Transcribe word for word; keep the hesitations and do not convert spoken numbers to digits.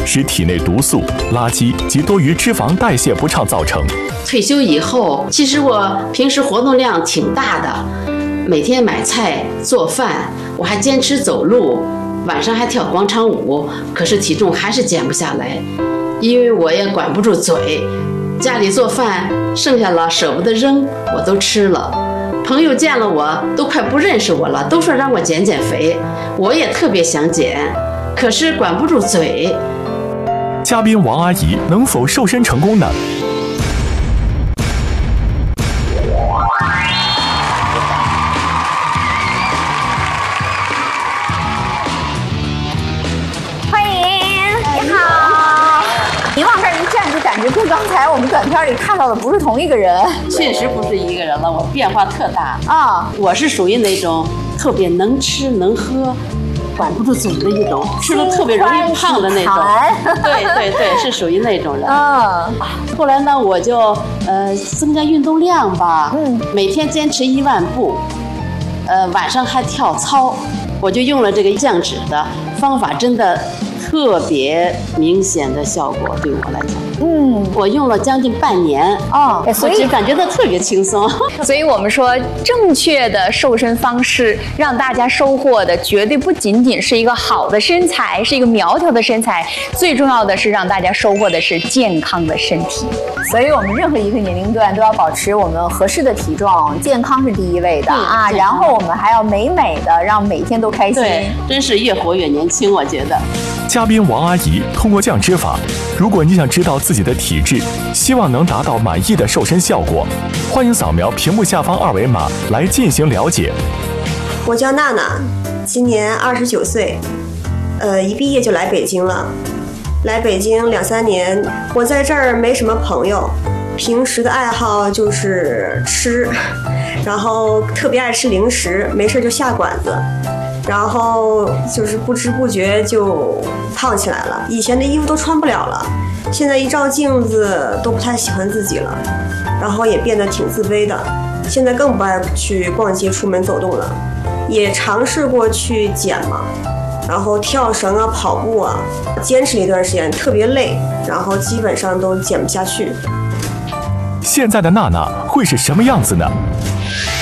使体内毒素、垃圾及多余脂肪代谢不畅造成。 退休以后，其实我平时活动量挺大的，每天买菜做饭，我还坚持走路，晚上还跳广场舞，可是体重还是减不下来，因为我也管不住嘴，家里做饭剩下了舍不得扔，我都吃了。朋友见了我都快不认识我了，都说让我减减肥，我也特别想减，可是管不住嘴。 嘉宾王阿姨能否瘦身成功呢？ 欢迎，你好。您往这儿一站，就感觉跟刚才我们短片里看到的不是同一个人。 确实不是一个人了，我变化特大啊！ 我是属于那种特别能吃能喝，管不住嘴的一种，吃了特别容易胖的那种。对对对，是属于那种人。 啊， 后来呢，我就呃增加运动量吧，嗯，每天坚持一万步，呃晚上还跳操，我就用了这个降脂的方法，真的特别明显的效果，对我来讲。嗯，我用了将近半年哦， 所以感觉到特别轻松。 所以我们说，正确的瘦身方式，让大家收获的绝对不仅仅是一个好的身材，是一个苗条的身材，最重要的是让大家收获的是健康的身体。所以我们任何一个年龄段都要保持我们合适的体重，健康是第一位的啊。然后我们还要美美的，让每天都开心。 对，真是越活越年轻，我觉得。 嘉宾王阿姨通过降脂法，如果你想知道自己的体质，希望能达到满意的瘦身效果，欢迎扫描屏幕下方二维码来进行了解。 我叫娜娜，今年二十九岁，呃，一毕业就来北京了。来北京两三年，我在这儿没什么朋友，平时的爱好就是吃，然后特别爱吃零食，没事就下馆子。然后就是不知不觉就胖起来了，以前的衣服都穿不了了，现在一照镜子都不太喜欢自己了，然后也变得挺自卑的，现在更不爱去逛街出门走动了，也尝试过去减嘛，然后跳绳啊跑步啊，坚持了一段时间特别累，然后基本上都减不下去。 现在的娜娜会是什么样子呢？